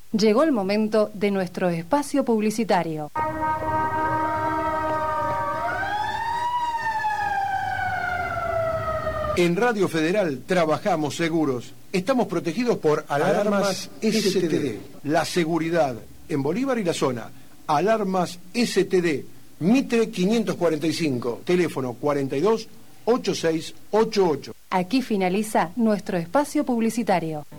Llegó el momento de nuestro espacio publicitario. En Radio Federal trabajamos seguros. Estamos protegidos por Alarmas STD. La seguridad en Bolívar y la zona. Alarmas STD. Mitre 545. Teléfono 42 8688. Aquí finaliza nuestro espacio publicitario.